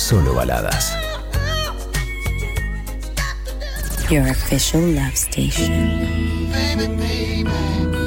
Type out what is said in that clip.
solo baladas. Your official love station. Baby, baby.